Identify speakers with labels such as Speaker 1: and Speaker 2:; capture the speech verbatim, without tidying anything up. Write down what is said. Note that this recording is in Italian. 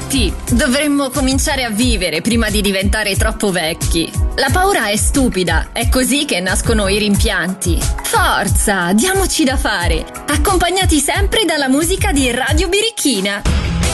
Speaker 1: tutti. Dovremmo cominciare a vivere prima di diventare troppo vecchi. La paura è stupida, è così che nascono i rimpianti. Forza, diamoci da fare, accompagnati sempre dalla musica di Radio Birichina.